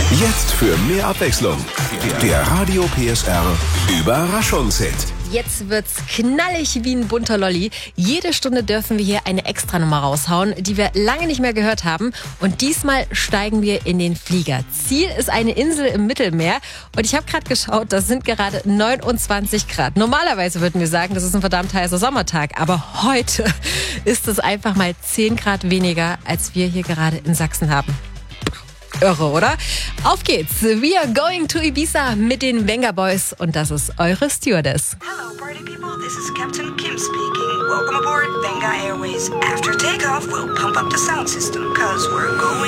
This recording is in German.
Jetzt für mehr Abwechslung. Der Radio PSR Überraschungshit. Jetzt wird's knallig wie ein bunter Lolli. Jede Stunde dürfen wir hier eine Extranummer raushauen, die wir lange nicht mehr gehört haben. Und diesmal steigen wir in den Flieger. Ziel ist eine Insel im Mittelmeer. Und ich habe gerade geschaut, das sind gerade 29 Grad. Normalerweise würden wir sagen, das ist ein verdammt heißer Sommertag. Aber heute ist es einfach mal 10 Grad weniger, als wir hier gerade in Sachsen haben. Irre, oder? Auf geht's. We are going to Ibiza mit den Venga Boys und das ist eure Stewardess. Hello, party people. This is Captain Kim speaking. Welcome aboard Venga Airways. After takeoff, we'll pump up the sound system, cause we're going